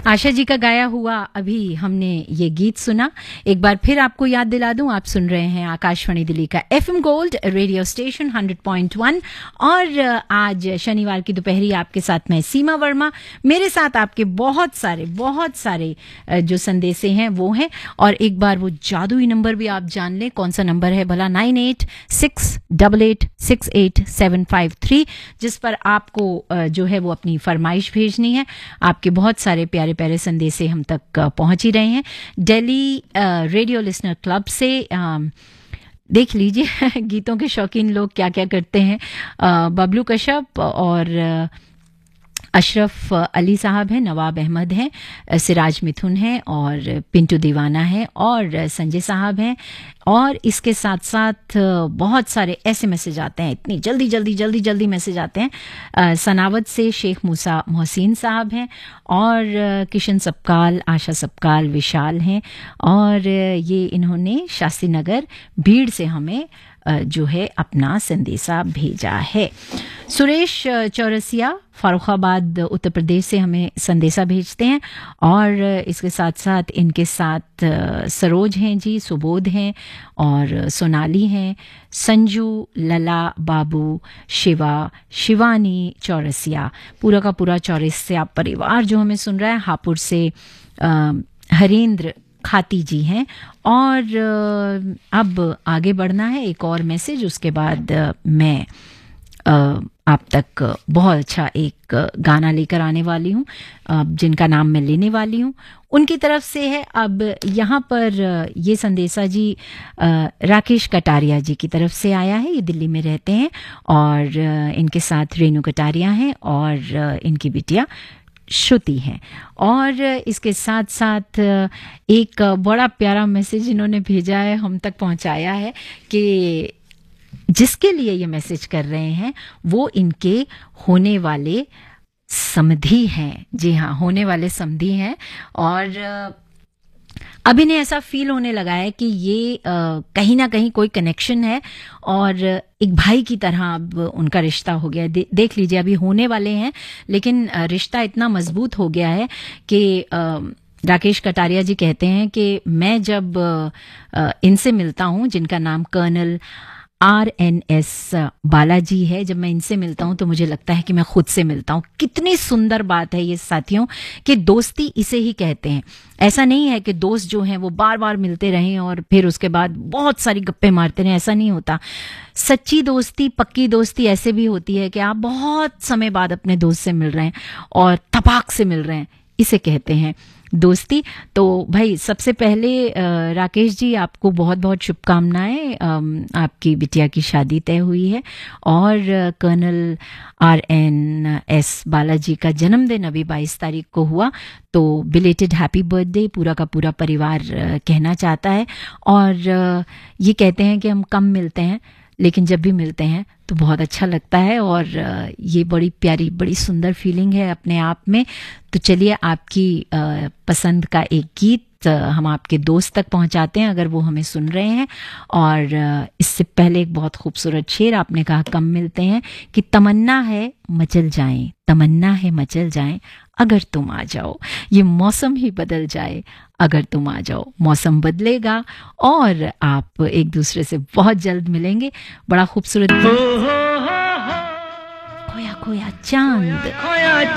आशा जी का गाया हुआ अभी हमने ये गीत सुना। एक बार फिर आपको याद दिला दूं, आप सुन रहे हैं आकाशवाणी दिल्ली का FM गोल्ड रेडियो स्टेशन 100.1 और आज शनिवार की दोपहरी आपके साथ मैं सीमा वर्मा, मेरे साथ आपके बहुत सारे जो संदेशे हैं वो हैं। और एक बार वो जादुई नंबर भी आप जान लें, कौन सा नंबर है भला, 9868868753, जिस पर आपको जो है वो अपनी फरमाइश भेजनी है। आपके बहुत सारे प्यारे प्यारे संदेशे हम तक पहुंच ही रहे हैं। दिल्ली रेडियो लिसनर क्लब से देख लीजिए गीतों के शौकीन लोग क्या क्या करते हैं। बबलू कश्यप और अशरफ अली साहब हैं, नवाब अहमद हैं, सिराज मिथुन हैं और पिंटू दीवाना हैं और संजय साहब हैं। और इसके साथ साथ बहुत सारे ऐसे मैसेज आते हैं, इतनी जल्दी मैसेज आते हैं। सनावत से शेख मूसा मोहसिन साहब हैं और किशन सबकाल, आशा सबकाल, विशाल हैं और ये इन्होंने शास्त्री नगर भीड़ से हमें जो है अपना संदेशा भेजा है। सुरेश चौरसिया फारुखाबाद उत्तर प्रदेश से हमें संदेशा भेजते हैं और इसके साथ साथ इनके साथ सरोज हैं जी, सुबोध हैं और सोनाली हैं, संजू, लला, बाबू, शिवा, शिवानी चौरसिया, पूरा का पूरा चौरसिया परिवार जो हमें सुन रहा है। हापुड़ से हरेंद्र खाती जी हैं। और अब आगे बढ़ना है, एक और मैसेज, उसके बाद मैं आप तक बहुत अच्छा एक गाना लेकर आने वाली हूँ, जिनका नाम मैं लेने वाली हूँ उनकी तरफ से है। अब यहाँ पर ये संदेशा जी राकेश कटारिया जी की तरफ से आया है। ये दिल्ली में रहते हैं और इनके साथ रेनू कटारिया हैं और इनकी बिटिया श्रुति हैं। और इसके साथ साथ एक बड़ा प्यारा मैसेज इन्होंने भेजा है, हम तक पहुंचाया है कि जिसके लिए ये मैसेज कर रहे हैं वो इनके होने वाले समधी हैं। जी हाँ, होने वाले समधी हैं। और अब इन्हें ऐसा फील होने लगा है कि ये कहीं ना कहीं कोई कनेक्शन है और एक भाई की तरह अब उनका रिश्ता हो गया। देख लीजिए, अभी होने वाले हैं लेकिन रिश्ता इतना मजबूत हो गया है कि राकेश कटारिया जी कहते हैं कि मैं जब इनसे मिलता हूं, जिनका नाम कर्नल RNS बालाजी है, जब मैं इनसे मिलता हूं तो मुझे लगता है कि मैं खुद से मिलता हूं। कितनी सुंदर बात है ये साथियों कि दोस्ती इसे ही कहते हैं। ऐसा नहीं है कि दोस्त जो हैं वो बार बार मिलते रहें और फिर उसके बाद बहुत सारी गप्पे मारते रहें, ऐसा नहीं होता। सच्ची दोस्ती, पक्की दोस्ती ऐसे भी होती है कि आप बहुत समय बाद अपने दोस्त से मिल रहे हैं और तपाक से मिल रहे हैं, इसे कहते हैं दोस्ती। तो भाई सबसे पहले राकेश जी आपको बहुत बहुत शुभकामनाएं। आपकी बिटिया की शादी तय हुई है और कर्नल RNS बालाजी का जन्मदिन अभी 22 तारीख को हुआ, तो बिलेटेड हैप्पी बर्थडे पूरा का पूरा परिवार कहना चाहता है। और ये कहते हैं कि हम कम मिलते हैं लेकिन जब भी मिलते हैं तो बहुत अच्छा लगता है और ये बड़ी प्यारी, बड़ी सुंदर फीलिंग है अपने आप में। तो चलिए आपकी पसंद का एक गीत हम आपके दोस्त तक पहुंचाते हैं अगर वो हमें सुन रहे हैं। और इससे पहले एक बहुत खूबसूरत शेर आपने कहा कम मिलते हैं कि तमन्ना है मचल जाएं, तमन्ना है मचल जाएं अगर तुम आ जाओ, ये मौसम ही बदल जाए अगर तुम आ जाओ। मौसम बदलेगा और आप एक दूसरे से बहुत जल्द मिलेंगे। बड़ा खूबसूरत खोया खोया चांद।